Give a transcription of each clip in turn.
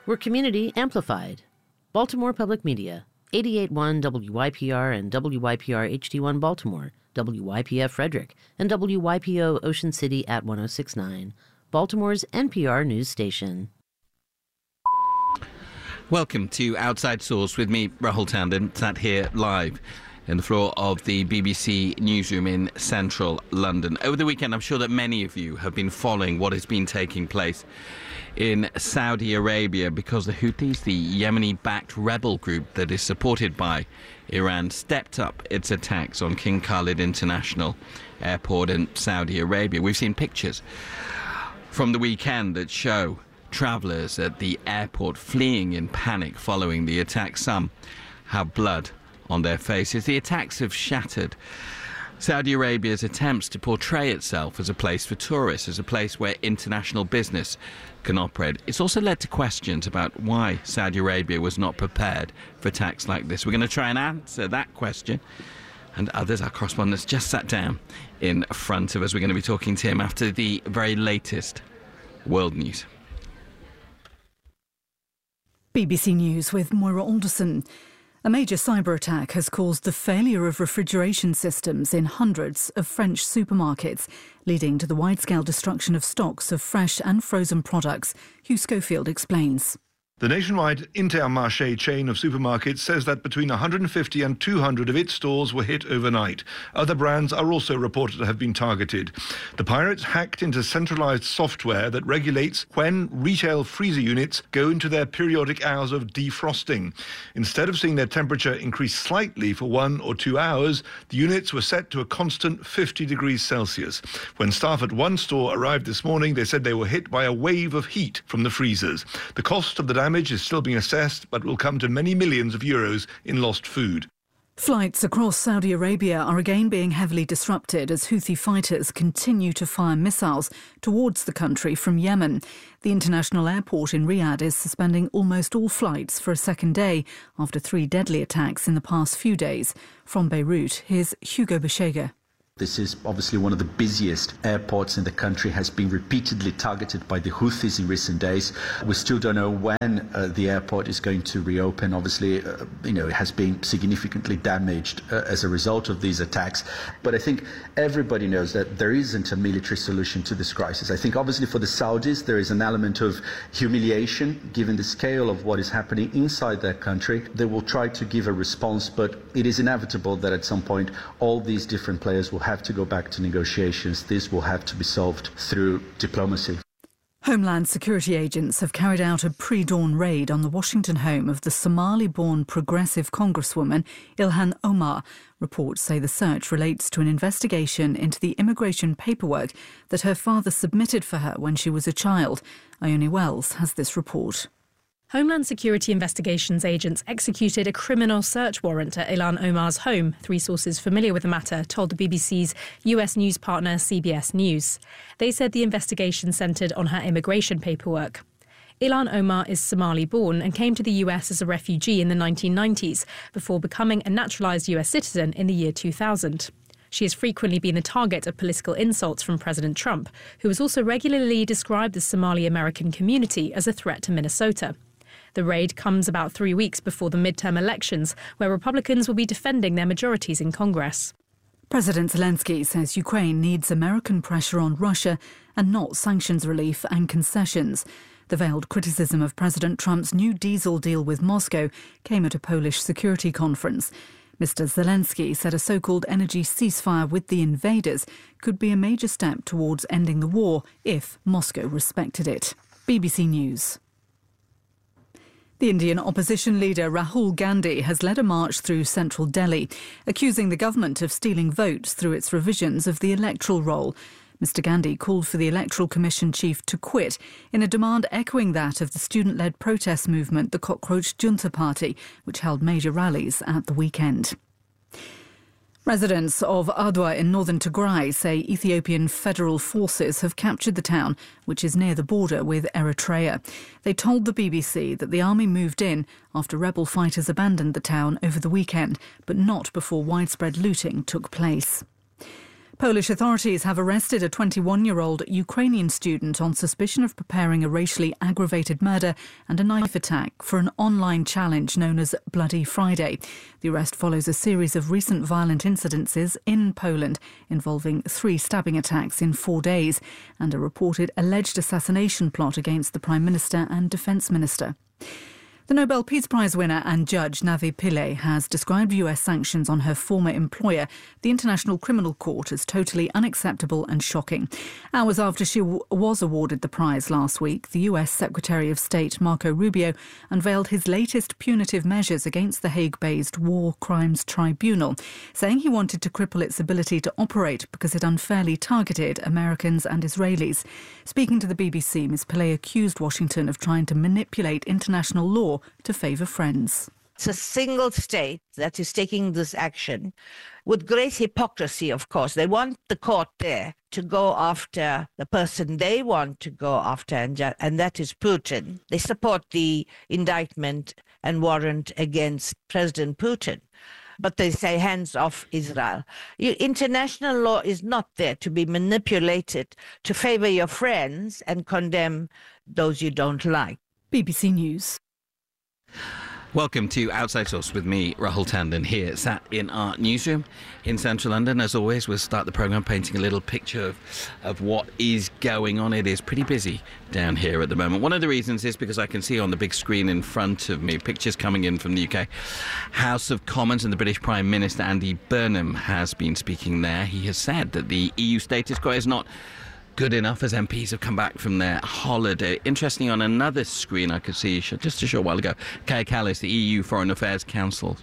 We're community amplified. Baltimore Public Media, 88.1 WYPR and WYPR HD1 Baltimore, WYPF Frederick, and WYPO Ocean City at 106.9, Baltimore's NPR news station. Welcome to Outside Source with me, Rahul Tandon, sat here live in the floor of the BBC newsroom in central London. Over the weekend, I'm sure that many of you have been following what has been taking place in Saudi Arabia because the Houthis, the Yemeni-backed rebel group that is supported by Iran, stepped up its attacks on King Khalid International Airport in Saudi Arabia. We've seen pictures from the weekend that show travellers at the airport fleeing in panic following the attack. Some have blood on their faces. The attacks have shattered Saudi Arabia's attempts to portray itself as a place for tourists, as a place where international business can operate. It's also led to questions about why Saudi Arabia was not prepared for attacks like this. We're going to try and answer that question and others. Our correspondent's just sat down in front of us. We're going to be talking to him after the very latest world news. BBC News with Moira Alderson. A major cyber attack has caused the failure of refrigeration systems in hundreds of French supermarkets, leading to the wide-scale destruction of stocks of fresh and frozen products. Hugh Schofield explains. The nationwide Intermarché chain of supermarkets says that between 150 and 200 of its stores were hit overnight. Other brands are also reported to have been targeted. The pirates hacked into centralised software that regulates when retail freezer units go into their periodic hours of defrosting. Instead of seeing their temperature increase slightly for 1 or 2 hours, the units were set to a constant 50 degrees Celsius. When staff at one store arrived this morning, they said they were hit by a wave of heat from the freezers. The cost of the damage is still being assessed, but will come to many millions of euros in lost food. Flights across Saudi Arabia are again being heavily disrupted as Houthi fighters continue to fire missiles towards the country from Yemen. The international airport in Riyadh is suspending almost all flights for a second day after 3 deadly attacks in the past few days. From Beirut, here's Hugo Beshega. This is obviously one of the busiest airports in the country, has been repeatedly targeted by the Houthis in recent days. We still don't know when the airport is going to reopen. Obviously, it has been significantly damaged as a result of these attacks. But I think everybody knows that there isn't a military solution to this crisis. I think obviously for the Saudis, there is an element of humiliation given the scale of what is happening inside their country. They will try to give a response, but it is inevitable that at some point all these different players will have to go back to negotiations. This will have to be solved through diplomacy. Homeland Security agents have carried out a pre-dawn raid on the Washington home of the Somali-born progressive Congresswoman Ilhan Omar. Reports say the search relates to an investigation into the immigration paperwork that her father submitted for her when she was a child. Ione Wells has this report. Homeland Security Investigations agents executed a criminal search warrant at Ilhan Omar's home. 3 sources familiar with the matter told the BBC's US news partner CBS News. They said the investigation centred on her immigration paperwork. Ilhan Omar is Somali-born and came to the US as a refugee in the 1990s before becoming a naturalised US citizen in the year 2000. She has frequently been the target of political insults from President Trump, who has also regularly described the Somali-American community as a threat to Minnesota. The raid comes about 3 weeks before the midterm elections, where Republicans will be defending their majorities in Congress. President Zelensky says Ukraine needs American pressure on Russia and not sanctions relief and concessions. The veiled criticism of President Trump's new diesel deal with Moscow came at a Polish security conference. Mr. Zelensky said a so-called energy ceasefire with the invaders could be a major step towards ending the war if Moscow respected it. BBC News. The Indian opposition leader Rahul Gandhi has led a march through central Delhi, accusing the government of stealing votes through its revisions of the electoral roll. Mr. Gandhi called for the Electoral Commission chief to quit in a demand echoing that of the student-led protest movement, the Cockroach Junta Party, which held major rallies at the weekend. Residents of Adwa in northern Tigray say Ethiopian federal forces have captured the town, which is near the border with Eritrea. They told the BBC that the army moved in after rebel fighters abandoned the town over the weekend, but not before widespread looting took place. Polish authorities have arrested a 21-year-old Ukrainian student on suspicion of preparing a racially aggravated murder and a knife attack for an online challenge known as Bloody Friday. The arrest follows a series of recent violent incidences in Poland involving 3 stabbing attacks in 4 days and a reported alleged assassination plot against the Prime Minister and Defence Minister. The Nobel Peace Prize winner and judge Navi Pillay has described US sanctions on her former employer, the International Criminal Court, as totally unacceptable and shocking. Hours after she was awarded the prize last week, the US Secretary of State Marco Rubio unveiled his latest punitive measures against the Hague-based War Crimes Tribunal, saying he wanted to cripple its ability to operate because it unfairly targeted Americans and Israelis. Speaking to the BBC, Ms. Pillay accused Washington of trying to manipulate international law to favour friends. It's a single state that is taking this action with great hypocrisy, of course. They want the court there to go after the person they want to go after, and that is Putin. They support the indictment and warrant against President Putin. But they say hands off Israel. International law is not there to be manipulated to favour your friends and condemn those you don't like. BBC News. Welcome to Outside Source with me, Rahul Tandon, here sat in our newsroom in central London. As always, we'll start the programme painting a little picture of what is going on. It is pretty busy down here at the moment. One of the reasons is because I can see on the big screen in front of me pictures coming in from the UK House of Commons, and the British Prime Minister Andy Burnham has been speaking there. He has said that the EU status quo is not good enough as MPs have come back from their holiday. Interestingly, on another screen I could see just a short while ago, Kaja Kallas, the EU Foreign Affairs Council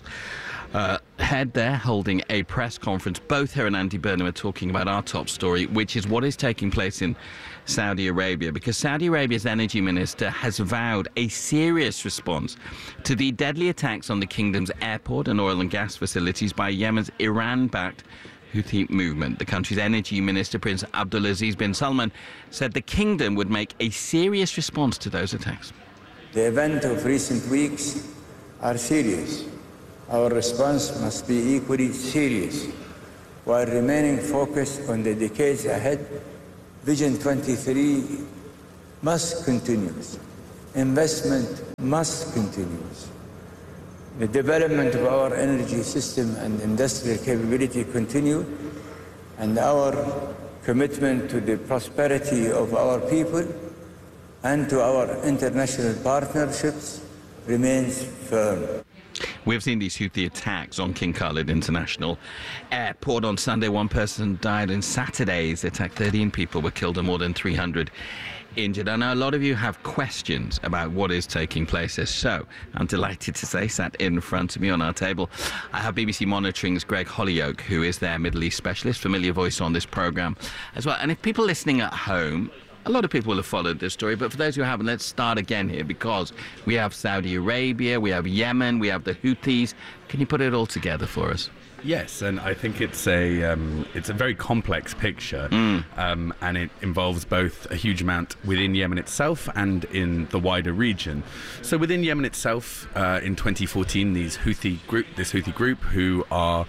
head there, holding a press conference. Both her and Andy Burnham are talking about our top story, which is what is taking place in Saudi Arabia, because Saudi Arabia's energy minister has vowed a serious response to the deadly attacks on the kingdom's airport and oil and gas facilities by Yemen's Iran-backed Houthi movement. The country's energy minister, Prince Abdulaziz bin Salman, said the kingdom would make a serious response to those attacks. The events of recent weeks are serious. Our response must be equally serious. While remaining focused on the decades ahead, Vision 23 must continue. Investment must continue. The development of our energy system and industrial capability continue, and our commitment to the prosperity of our people and to our international partnerships remains firm. We've seen these Houthi attacks on King Khalid International Airport. On Sunday, one person died. In Saturday's attack, 13 people were killed and more than 300 injured. I know a lot of you have questions about what is taking place there. So I'm delighted to say, sat in front of me on our table, I have BBC Monitoring's Greg Hollyoak, who is their Middle East specialist, familiar voice on this programme as well. And if people listening at home, a lot of people will have followed this story, but for those who haven't, let's start again here, because we have Saudi Arabia, we have Yemen, we have the Houthis. Can you put it all together for us? Yes, and I think it's a very complex picture, and it involves both a huge amount within Yemen itself and in the wider region. So within Yemen itself, in 2014, this Houthi group, who are,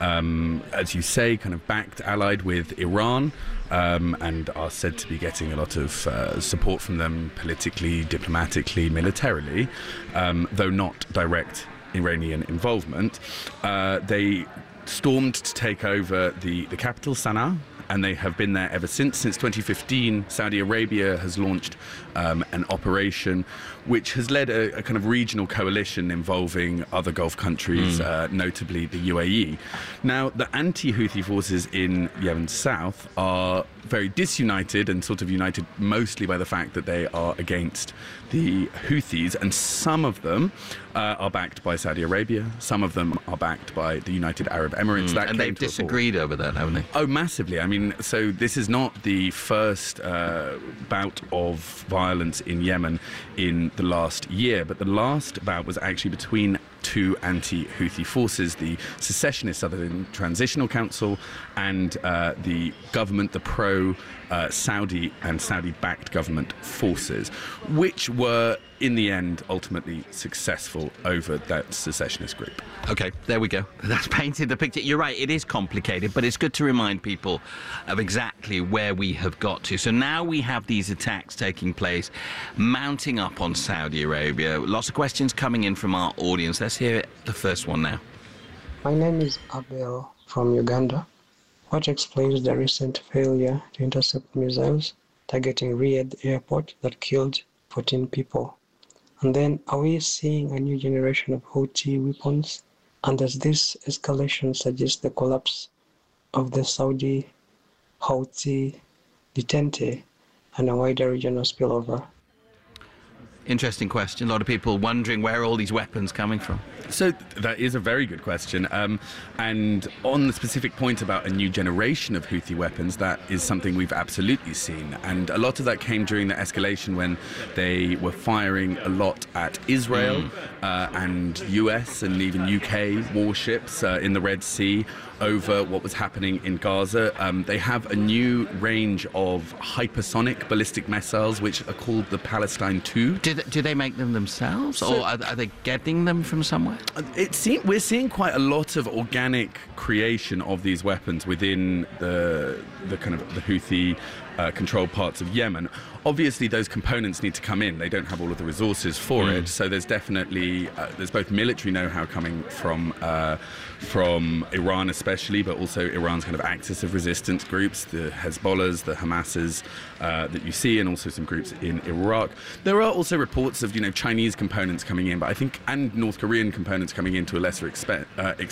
as you say, kind of backed, allied with Iran, and are said to be getting a lot of support from them politically, diplomatically, militarily, though not direct Iranian involvement. They stormed to take over the capital, Sana'a, and they have been there ever since. Since 2015, Saudi Arabia has launched an operation which has led a kind of regional coalition involving other Gulf countries, notably the UAE. Now, the anti-Houthi forces in Yemen's south are very disunited and sort of united mostly by the fact that they are against the Houthis, and some of them are backed by Saudi Arabia, some of them are backed by the United Arab Emirates. And they've disagreed over that, haven't they? Oh, massively. I mean, so this is not the first bout of violence in Yemen in the last year, but the last bout was actually between two anti-Houthi forces, the secessionist Southern Transitional Council and the government, the pro-Saudi and Saudi-backed government forces, which were in the end ultimately successful over that secessionist group. Okay, there we go. That's painted the picture. You're right, it is complicated, but it's good to remind people of exactly where we have got to. So now we have these attacks taking place, mounting up on Saudi Arabia. Lots of questions coming in from our audience. Let's hear the first one now. My name is Abel from Uganda. What explains the recent failure to intercept missiles targeting Riyadh airport that killed 14 people? And then, are we seeing a new generation of Houthi weapons? And does this escalation suggest the collapse of the Saudi Houthi detente and a wider regional spillover? Interesting question. A lot of people wondering where are all these weapons coming from. So that is a very good question. And on the specific point about a new generation of Houthi weapons, that is something we've absolutely seen. And a lot of that came during the escalation when they were firing a lot at Israel and US and even UK warships in the Red Sea over what was happening in Gaza. They have a new range of hypersonic ballistic missiles, which are called the Palestine II. Do they make them themselves, or are they getting them from somewhere? We're seeing quite a lot of organic creation of these weapons within the kind of the Houthi controlled parts of Yemen. Obviously, those components need to come in. They don't have all of the resources for it. So there's definitely there's both military know-how coming from Iran, especially, but also Iran's kind of axis of resistance groups, the Hezbollahs, the Hamases that you see, and also some groups in Iraq. There are also reports of Chinese components coming in, but I think and North Korean components coming in to a lesser extent.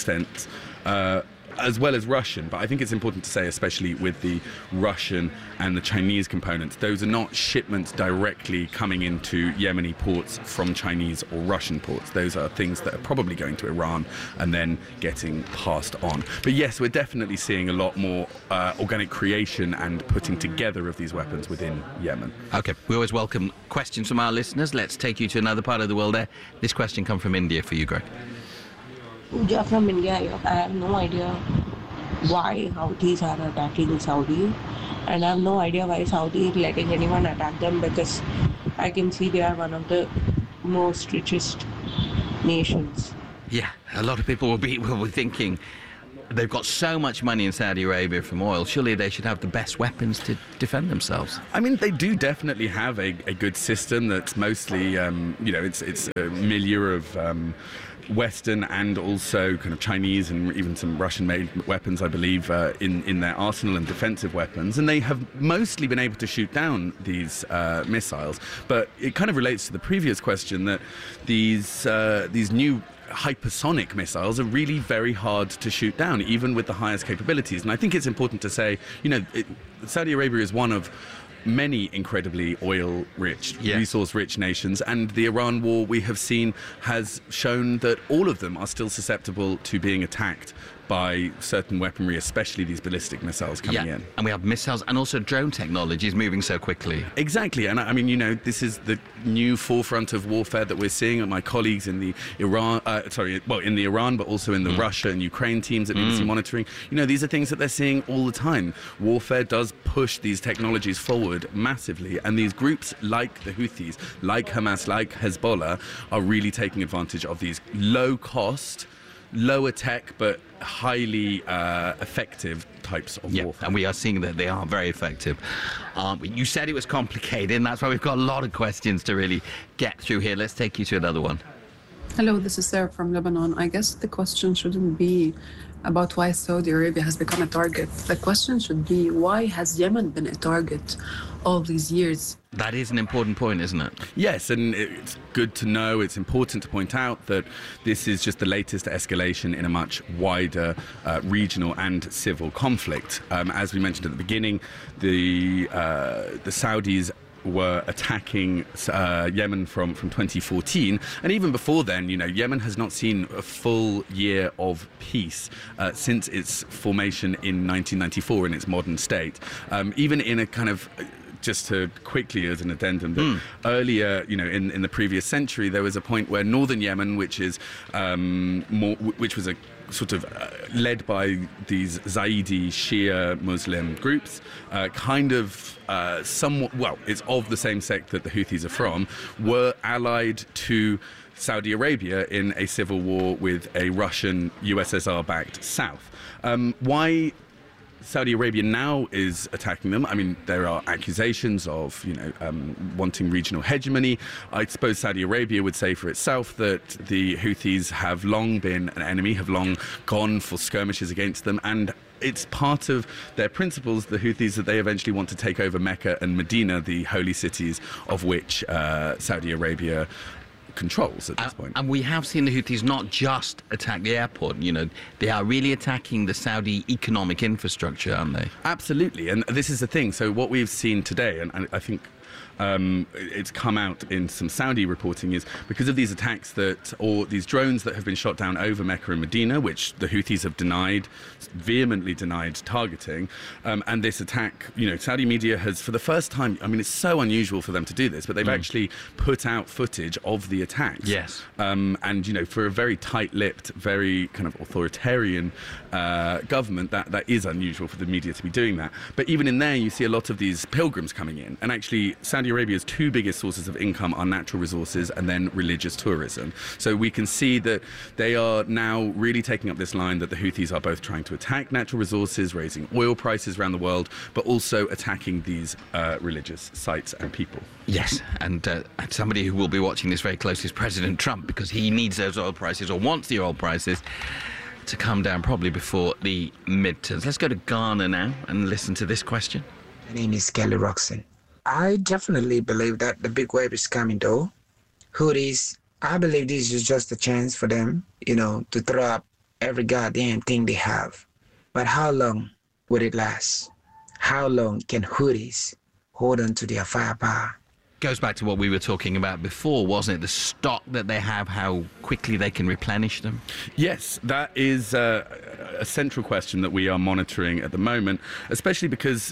As well as Russian, but I think it's important to say, especially with the Russian and the Chinese components, those are not shipments directly coming into Yemeni ports from Chinese or Russian ports. Those are things that are probably going to Iran and then getting passed on. But yes, we're definitely seeing a lot more organic creation and putting together of these weapons within Yemen. Okay, we always welcome questions from our listeners. Let's take you to another part of the world there. This question comes from India for you, Greg. Yeah, from India. I have no idea why Houthis are attacking Saudi, and I have no idea why Saudi is letting anyone attack them, because I can see they are one of the most richest nations. Yeah, a lot of people will be thinking they've got so much money in Saudi Arabia from oil. Surely they should have the best weapons to defend themselves. I mean, they do definitely have a good system that's mostly, it's a milieu of Western and also kind of Chinese and even some Russian-made weapons, I believe, in their arsenal and defensive weapons. And they have mostly been able to shoot down these missiles. But it kind of relates to the previous question that these new hypersonic missiles are really very hard to shoot down, even with the highest capabilities. And I think it's important to say, Saudi Arabia is one of many incredibly oil-rich, resource-rich nations, and the Iran war we have seen has shown that all of them are still susceptible to being attacked by certain weaponry, especially these ballistic missiles coming in. And we have missiles and also drone technology is moving so quickly. Exactly, and I mean, this is the new forefront of warfare that we're seeing. And my colleagues in the Iran, in the Iran, but also in the Russia and Ukraine teams at BBC Monitoring, these are things that they're seeing all the time. Warfare does push these technologies forward massively, and these groups like the Houthis, like Hamas, like Hezbollah, are really taking advantage of these low-cost, lower tech, but highly effective types of warfare. And we are seeing that they are very effective. You said it was complicated, and that's why we've got a lot of questions to really get through here. Let's take you to another one. Hello, this is Sarah from Lebanon. I guess the question shouldn't be about why Saudi Arabia has become a target. The question should be, why has Yemen been a target all these years? That is an important point, isn't it? Yes, and it's good to know, it's important to point out that this is just the latest escalation in a much wider regional and civil conflict. As we mentioned at the beginning, the Saudis were attacking Yemen from 2014, and even before then, Yemen has not seen a full year of peace since its formation in 1994 in its modern state. Even in a kind of just to quickly as an addendum, that earlier, in the previous century, there was a point where northern Yemen, which was a sort of led by these Zaidi Shia Muslim groups, somewhat, it's of the same sect that the Houthis are from, were allied to Saudi Arabia in a civil war with a Russian USSR-backed South. Why Saudi Arabia now is attacking them? I mean, there are accusations of, wanting regional hegemony. I suppose Saudi Arabia would say for itself that the Houthis have long been an enemy, have long gone for skirmishes against them, and it's part of their principles, the Houthis, that they eventually want to take over Mecca and Medina, the holy cities of which Saudi Arabia controls at this point. And we have seen the Houthis not just attack the airport, they are really attacking the Saudi economic infrastructure, aren't they? Absolutely, and this is the thing. So what we've seen today, and I think it's come out in some Saudi reporting, is because of these attacks or these drones that have been shot down over Mecca and Medina, which the Houthis have vehemently denied targeting, and this attack, Saudi media has, for the first time, I mean, it's so unusual for them to do this, but they've actually put out footage of the attacks. Yes. And, for a very tight-lipped, very kind of authoritarian government, that is unusual for the media to be doing that. But even in there, you see a lot of these pilgrims coming in, and actually Saudi Arabia's two biggest sources of income are natural resources and then religious tourism. So we can see that they are now really taking up this line that the Houthis are both trying to attack natural resources, raising oil prices around the world, but also attacking these religious sites and people. Yes, and somebody who will be watching this very closely is President Trump, because he needs those oil prices, or wants the oil prices, to come down probably before the midterms. Let's go to Ghana now and listen to this question. My name is Kelly Roxon. I definitely believe that the big wave is coming, though. Houthis, I believe this is just a chance for them, to throw up every goddamn thing they have. But how long would it last? How long can Houthis hold on to their firepower? Goes back to what we were talking about before, wasn't it? The stock that they have, how quickly they can replenish them. Yes, that is a central question that we are monitoring at the moment, especially because,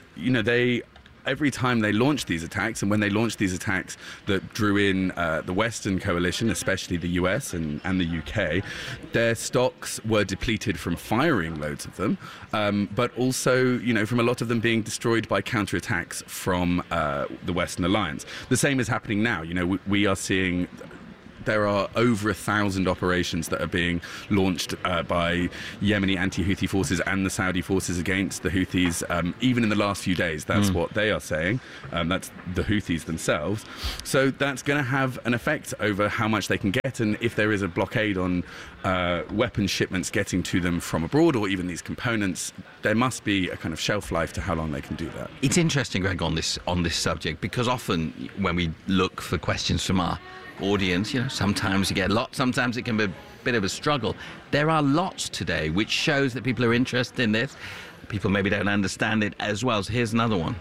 every time they launch these attacks, and when they launched these attacks that drew in the Western coalition, especially the US and the UK, their stocks were depleted from firing loads of them, but also, from a lot of them being destroyed by counterattacks from the Western alliance. The same is happening now. We are seeing there are over 1,000 operations that are being launched by Yemeni anti-Houthi forces and the Saudi forces against the Houthis, even in the last few days. That's what they are saying. That's the Houthis themselves. So that's going to have an effect over how much they can get, and if there is a blockade on weapon shipments getting to them from abroad, or even these components, there must be a kind of shelf life to how long they can do that. It's interesting, Greg, on this subject, because often when we look for questions from our audience, sometimes you get lots, sometimes it can be a bit of a struggle. There are lots today, which shows that people are interested in this. People maybe don't understand it as well. So here's another one.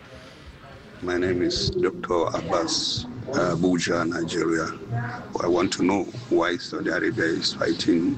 My name is Dr. Abbas, Abuja, Nigeria. I want to know why Saudi Arabia is fighting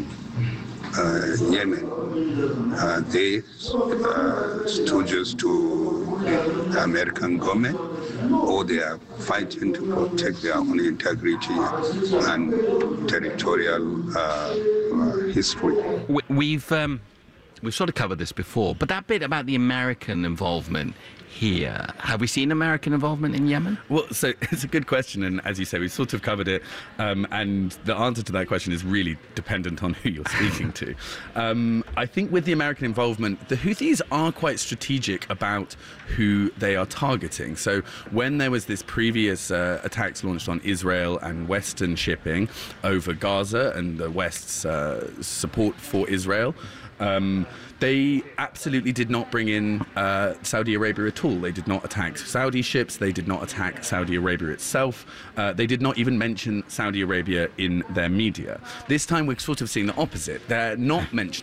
Yemen. They stooges to the American government, or they are fighting to protect their own integrity and territorial history. We've sort of covered this before, but that bit about the American involvement here, have we seen American involvement in Yemen? Well, so it's a good question, and as you say, we've sort of covered it, and the answer to that question is really dependent on who you're speaking to. I think with the American involvement, the Houthis are quite strategic about who they are targeting. So when there was this previous attacks launched on Israel and Western shipping over Gaza and the West's support for Israel, they absolutely did not bring in Saudi Arabia at all. They did not attack Saudi ships. They did not attack Saudi Arabia itself. They did not even mention Saudi Arabia in their media. This time we're sort of seeing the opposite. They're not mentioning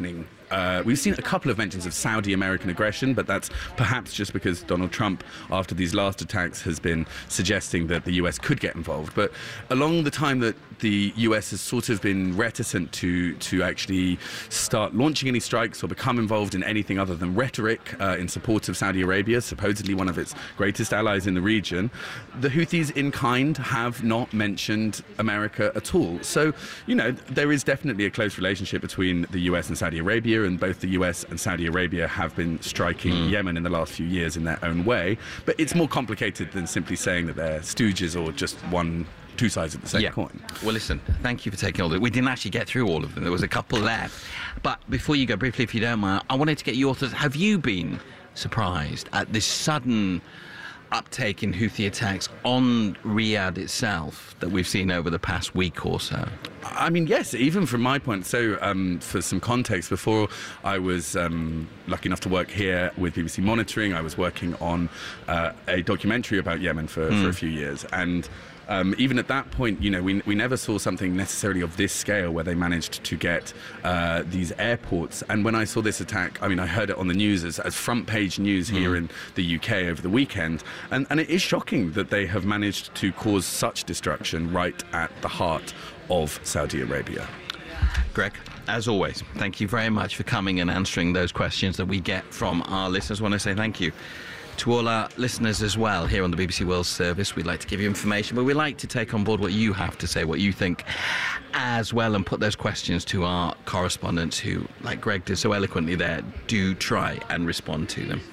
we've seen a couple of mentions of Saudi-American aggression, but that's perhaps just because Donald Trump, after these last attacks, has been suggesting that the US could get involved. But along the time that the US has sort of been reticent to actually start launching any strikes or become involved in anything other than rhetoric in support of Saudi Arabia, supposedly one of its greatest allies in the region, the Houthis in kind have not mentioned America at all. So, you know, there is definitely a close relationship between the US and Saudi Arabia, and both the US and Saudi Arabia have been striking Yemen in the last few years in their own way. But it's more complicated than simply saying that they're stooges or just two sides of the same coin. Well, listen, thank you for taking all of it. We didn't actually get through all of them. There was a couple left. But before you go, briefly, if you don't mind, I wanted to get your thoughts. Have you been surprised at this sudden uptake in Houthi attacks on Riyadh itself that we've seen over the past week or so? I mean, yes, even from my point. So, for some context, before I was lucky enough to work here with BBC Monitoring, I was working on a documentary about Yemen for a few years. And even at that point, you know, we never saw something necessarily of this scale where they managed to get these airports. And when I saw this attack, I mean, I heard it on the news as front page news here in the UK over the weekend. And it is shocking that they have managed to cause such destruction right at the heart of Saudi Arabia. Greg, as always, thank you very much for coming and answering those questions that we get from our listeners. I want to say thank you to all our listeners as well here on the BBC World Service. We'd like to give you information, but we like to take on board what you have to say, what you think as well, and put those questions to our correspondents who, like Greg did so eloquently there, do try and respond to them.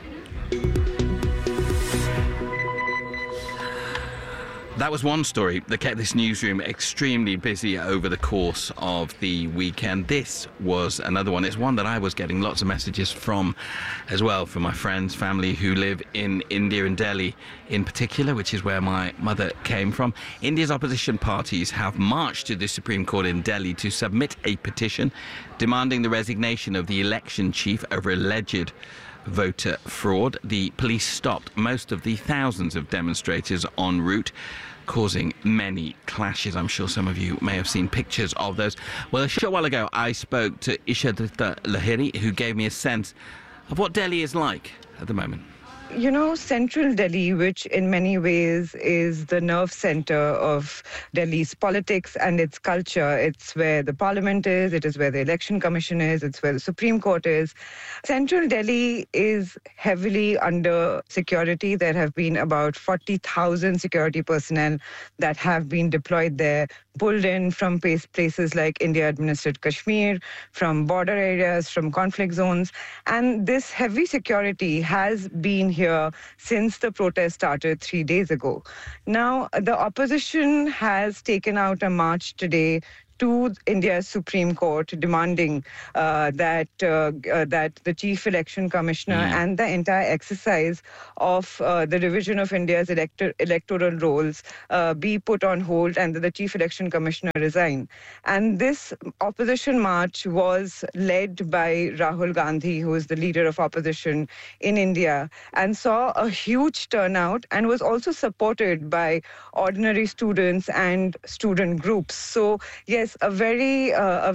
That was one story that kept this newsroom extremely busy over the course of the weekend. This was another one. It's one that I was getting lots of messages from as well, from my friends, family who live in India and Delhi in particular, which is where my mother came from. India's opposition parties have marched to the Supreme Court in Delhi to submit a petition demanding the resignation of the election chief over alleged voter fraud. The police stopped most of the thousands of demonstrators en route, causing many clashes. I'm sure some of you may have seen pictures of those. Well, a short while ago, I spoke to Ishadrita Lahiri, who gave me a sense of what Delhi is like at the moment. You know, central Delhi, which in many ways is the nerve center of Delhi's politics and its culture. It's where the parliament is, it is where the election commission is, it's where the Supreme Court is. Central Delhi is heavily under security. There have been about 40,000 security personnel that have been deployed there, pulled in from places like India-administered Kashmir, from border areas, from conflict zones. And this heavy security has been here since the protest started 3 days ago. Now, the opposition has taken out a march today to India's Supreme Court, demanding that the Chief Election Commissioner and the entire exercise of the division of India's electoral rolls be put on hold and that the Chief Election Commissioner resign. And this opposition march was led by Rahul Gandhi, who is the leader of opposition in India, and saw a huge turnout and was also supported by ordinary students and student groups. So, yes, a very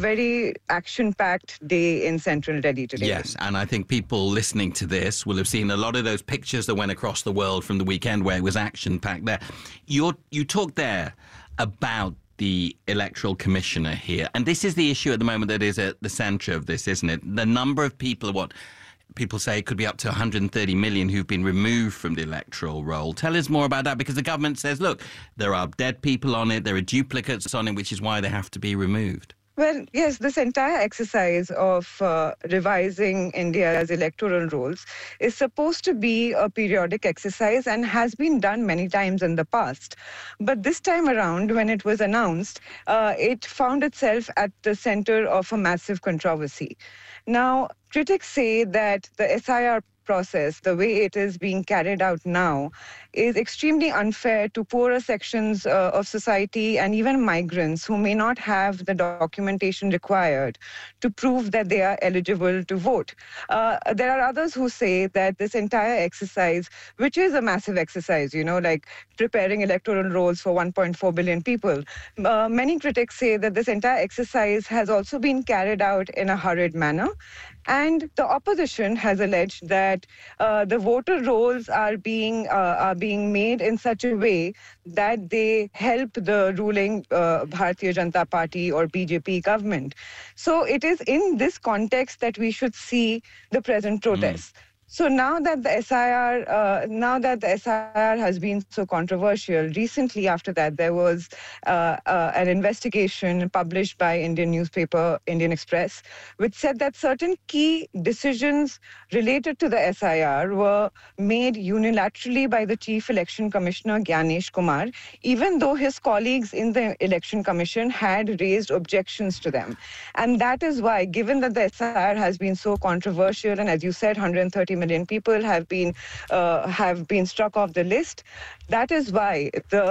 action-packed day in central Delhi today. Yes, and I think people listening to this will have seen a lot of those pictures that went across the world from the weekend where it was action-packed there. You talked there about the electoral commissioner here, and this is the issue at the moment that is at the centre of this, isn't it? The number of people, what people say could be up to 130 million who've been removed from the electoral roll. Tell us more about that, because the government says, look, there are dead people on it, there are duplicates on it, which is why they have to be removed. Well, yes, this entire exercise of revising India's electoral rolls is supposed to be a periodic exercise and has been done many times in the past. But this time around, when it was announced, it found itself at the center of a massive controversy. Now, critics say that the SIR process, the way it is being carried out now, is extremely unfair to poorer sections of society and even migrants who may not have the documentation required to prove that they are eligible to vote. There are others who say that this entire exercise, which is a massive exercise, like preparing electoral rolls for 1.4 billion people, many critics say that this entire exercise has also been carried out in a hurried manner. And the opposition has alleged that the voter rolls are being made in such a way that they help the ruling Bharatiya Janata Party or BJP government. So it is in this context that we should see the present protests. So now that the SIR has been so controversial, recently after that there was an investigation published by Indian newspaper Indian Express, which said that certain key decisions related to the SIR were made unilaterally by the Chief Election Commissioner Gyanesh Kumar, even though his colleagues in the Election Commission had raised objections to them. And that is why, given that the SIR has been so controversial, and as you said, 130 million people have been struck off the list. That is why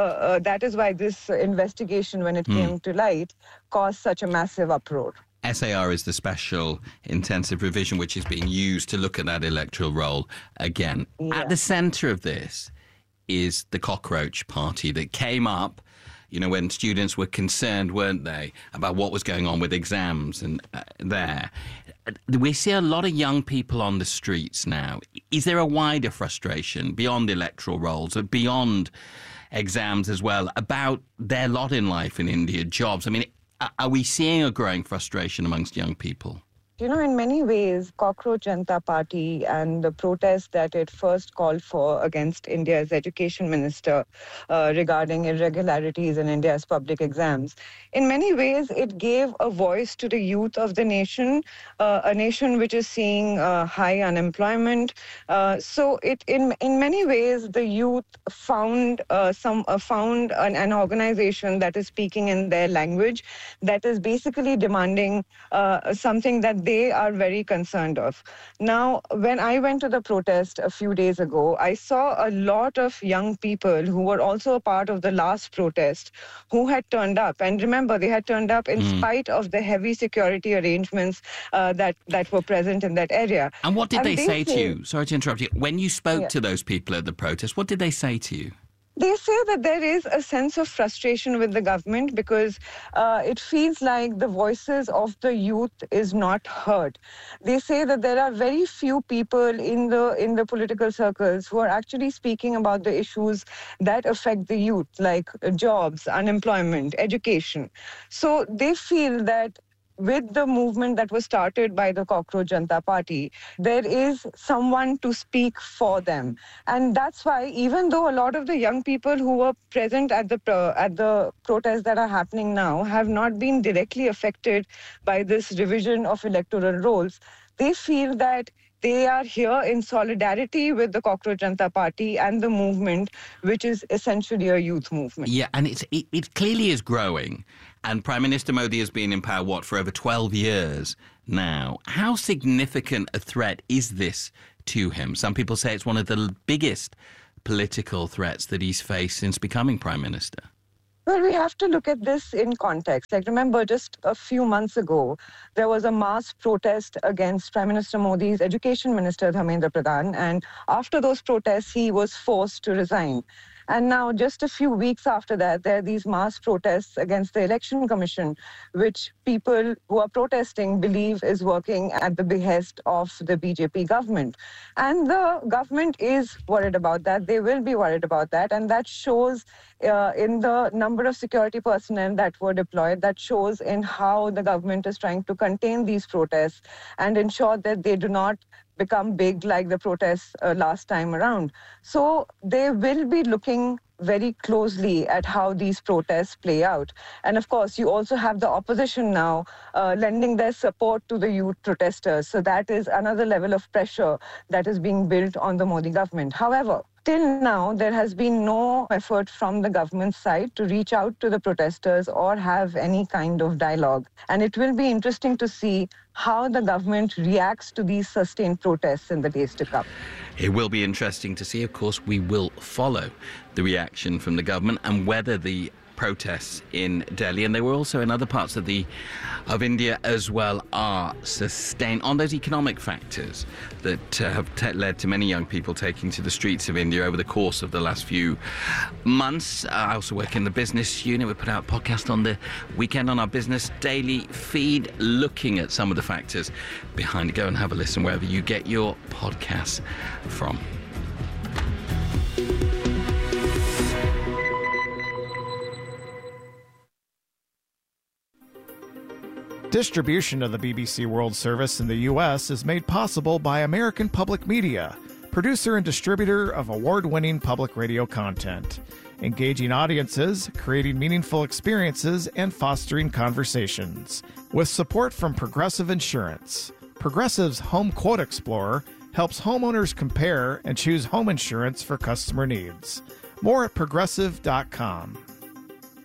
this investigation, when it came to light, caused such a massive uproar. SIR is the special intensive revision which is being used to look at that electoral roll again. Yeah. At the centre of this is the Cockroach Party that came up, when students were concerned, weren't they, about what was going on with exams and there. We see a lot of young people on the streets now. Is there a wider frustration beyond electoral rolls, or beyond exams as well, about their lot in life in India, jobs? I mean, are we seeing a growing frustration amongst young people? In many ways, Cockroach Janata Party and the protest that it first called for against India's education minister regarding irregularities in India's public exams, in many ways it gave a voice to the youth of the nation, a nation which is seeing high unemployment. So in many ways, the youth found an organization that is speaking in their language, that is basically demanding something that they are very concerned of. Now, when I went to the protest a few days ago, I saw a lot of young people who were also a part of the last protest who had turned up. And remember, they had turned up in spite of the heavy security arrangements that were present in that area. And what did they say to you? Sorry to interrupt you. When you spoke to those people at the protest, what did they say to you? They say that there is a sense of frustration with the government because it feels like the voices of the youth is not heard. They say that there are very few people in the political circles who are actually speaking about the issues that affect the youth, like jobs, unemployment, education. So they feel that with the movement that was started by the Cockroach Janata Party, there is someone to speak for them. And that's why, even though a lot of the young people who were present at the protests that are happening now have not been directly affected by this revision of electoral rolls, they feel that they are here in solidarity with the Cockroach Janata Party and the movement, which is essentially a youth movement. Yeah, and it clearly is growing. And Prime Minister Modi has been in power, for over 12 years now. How significant a threat is this to him? Some people say it's one of the biggest political threats that he's faced since becoming Prime Minister. Well, we have to look at this in context. Remember, just a few months ago, there was a mass protest against Prime Minister Modi's Education Minister, Dharmendra Pradhan. And after those protests, he was forced to resign. And now, just a few weeks after that, there are these mass protests against the Election Commission, which people who are protesting believe is working at the behest of the BJP government. And the government is worried about that. They will be worried about that. And that shows in the number of security personnel that were deployed. That shows in how the government is trying to contain these protests and ensure that they do not become big like the protests last time around. So they will be looking very closely at how these protests play out. And of course, you also have the opposition now lending their support to the youth protesters. So that is another level of pressure that is being built on the Modi government. However, till now, there has been no effort from the government side to reach out to the protesters or have any kind of dialogue. And it will be interesting to see how the government reacts to these sustained protests in the days to come. It will be interesting to see. Of course, we will follow the reaction from the government and whether the protests in Delhi, and they were also in other parts of India as well, are sustained on those economic factors that have led to many young people taking to the streets of India over the course of the last few months. I also work in the business unit. We put out a podcast on the weekend on our Business Daily feed looking at some of the factors behind it. Go and have a listen wherever you get your podcasts from. Distribution of the BBC World Service in the U.S. is made possible by American Public Media, producer and distributor of award-winning public radio content, engaging audiences, creating meaningful experiences, and fostering conversations. With support from Progressive Insurance, Progressive's Home Quote Explorer helps homeowners compare and choose home insurance for customer needs. More at Progressive.com.